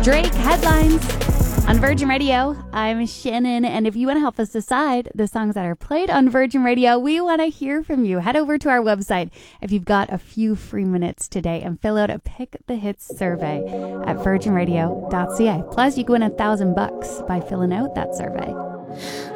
Drake headlines on Virgin Radio. I'm Shannon, and if you want to help us decide the songs that are played on Virgin Radio, we want to hear from you. Head over to our website if you've got a few free minutes today and fill out a Pick the Hits survey at virginradio.ca. Plus, you can win $1,000 by filling out that survey.